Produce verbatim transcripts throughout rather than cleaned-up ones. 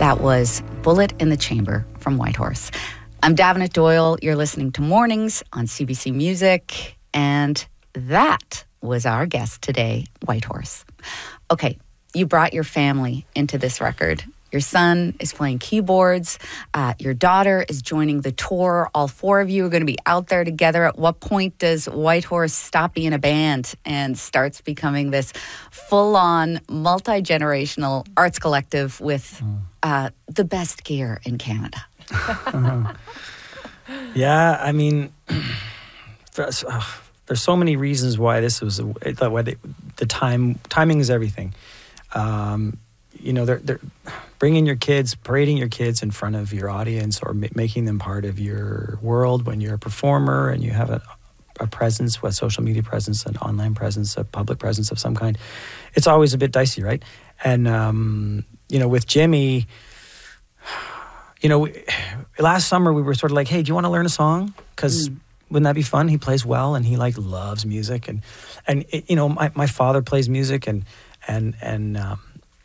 That was Bullet in the Chamber from Whitehorse. I'm Davenant Doyle. You're listening to Mornings on C B C Music. And that was our guest today, Whitehorse. Okay, you brought your family into this record. Your son is playing keyboards. Uh, your daughter is joining the tour. All four of you are going to be out there together. At what point does Whitehorse stop being a band and starts becoming this full-on, multi-generational arts collective with uh, the best gear in Canada? uh-huh. Yeah, I mean, there's, uh, there's so many reasons why this was, a, why the, the time, timing is everything. Um, you know, they're, they're bringing your kids, parading your kids in front of your audience or ma- making them part of your world when you're a performer and you have a, a presence, a social media presence, an online presence, a public presence of some kind. It's always a bit dicey, right? And, um, you know, with Jimmy, you know, we, last summer we were sort of like, hey, do you want to learn a song? Because mm. wouldn't that be fun? He plays well and he like loves music. And, and it, you know, my, my father plays music and, and, and, um,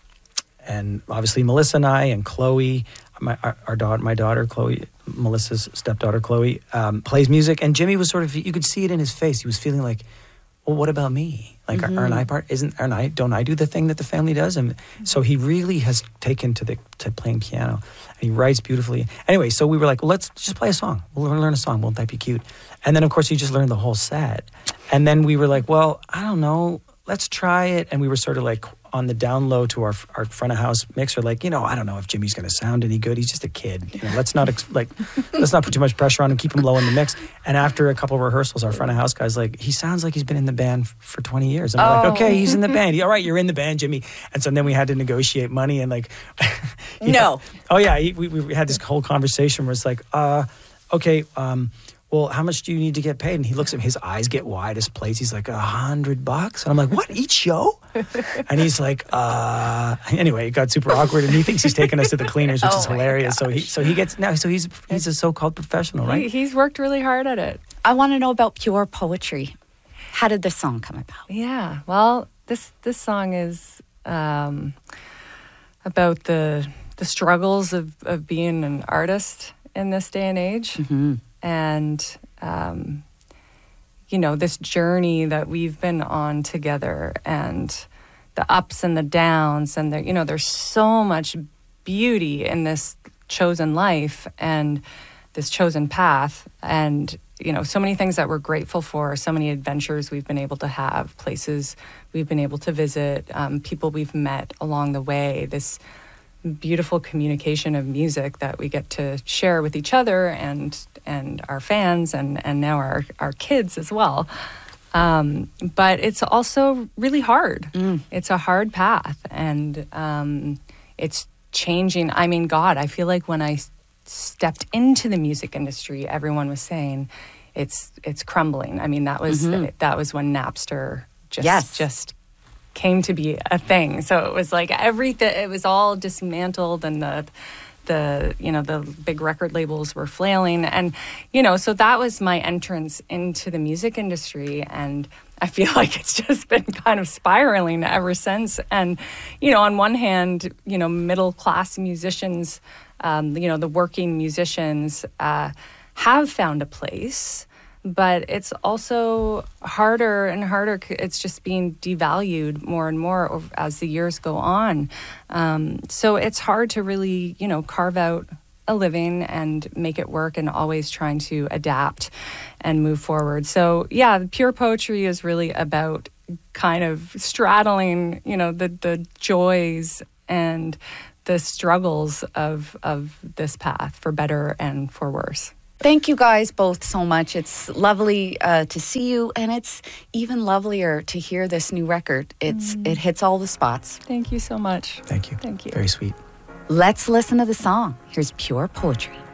And obviously Melissa and I and Chloe, my our, our daughter, my daughter Chloe, Melissa's stepdaughter Chloe, um, plays music. And Jimmy was sort of, you could see it in his face. He was feeling like, well, what about me? Like, mm-hmm. aren't I part? Isn't aren't I? Don't I do the thing that the family does? And so he really has taken to the to playing piano. And he writes beautifully. Anyway, so we were like, well, let's just play a song. We'll learn a song. Won't that be cute? And then of course he just learned the whole set. And then we were like, well, I don't know. Let's try it. And we were sort of like on the down low to our our front of house mixer, like, you know, I don't know if Jimmy's going to sound any good. He's just a kid. You know, let's not ex- like let's not put too much pressure on him. Keep him low in the mix. And after a couple of rehearsals, our front of house guy's like, he sounds like he's been in the band f- for twenty years. And we're oh. like, okay, he's in the band. All right, you're in the band, Jimmy. And so then we had to negotiate money and like, no. Had, oh yeah, he, we we had this whole conversation where it's like, uh, okay. um well, how much do you need to get paid? And he looks at me, his eyes get wide as plates. He's like, a hundred bucks? And I'm like, what, each show? And he's like, uh, anyway, it got super awkward. And he thinks he's taking us to the cleaners, which oh is hilarious. So he so he gets, now, so he's he's a so-called professional, right? He, he's worked really hard at it. I want to know about Pure Poetry. How did this song come about? Yeah, well, this this song is um, about the the struggles of, of being an artist in this day and age. Mm-hmm. And, um, you know, this journey that we've been on together and the ups and the downs and, the, you know, there's so much beauty in this chosen life and this chosen path and, you know, so many things that we're grateful for, so many adventures we've been able to have, places we've been able to visit, um, people we've met along the way, this beautiful communication of music that we get to share with each other and and our fans and and now our our kids as well, um but it's also really hard. Mm. It's a hard path and um it's changing. I mean, God, I feel like when I stepped into the music industry, everyone was saying it's it's crumbling. I mean, that was mm-hmm. that was when Napster just yes. just came to be a thing. So it was like everything, it was all dismantled and the, the, you know, the big record labels were flailing. And, you know, so that was my entrance into the music industry. And I feel like it's just been kind of spiraling ever since. And, you know, on one hand, you know, middle class musicians, um, you know, the working musicians uh, have found a place. But it's also harder and harder. It's just being devalued more and more as the years go on. Um, so it's hard to really, you know, carve out a living and make it work and always trying to adapt and move forward. So, yeah, Pure Poetry is really about kind of straddling, you know, the, the joys and the struggles of of this path for better and for worse. Thank you guys both so much. It's lovely uh, to see you, and it's even lovelier to hear this new record. It's mm. It hits all the spots. Thank you so much. Thank you. Thank you. Very sweet. Let's listen to the song. Here's Pure Poetry.